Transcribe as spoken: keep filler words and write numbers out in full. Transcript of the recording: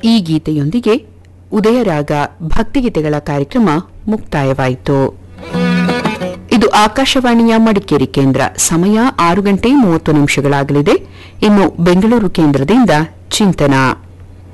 ಈ ಗೀತೆಯೊಂದಿಗೆ ಉದಯರಾಗ ಭಕ್ತಿಗೀತೆಗಳ ಕಾರ್ಯಕ್ರಮ ಮುಕ್ತಾಯವಾಯಿತು. ಇದು ಆಕಾಶವಾಣಿಯ ಮಡಿಕೇರಿ ಕೇಂದ್ರ. ಸಮಯ ಆರು ಗಂಟೆ ಮೂವತ್ತು ನಿಮಿಷಗಳಾಗಲಿದೆ. ಇನ್ನು ಬೆಂಗಳೂರು ಕೇಂದ್ರದಿಂದ ಚಿಂತನ.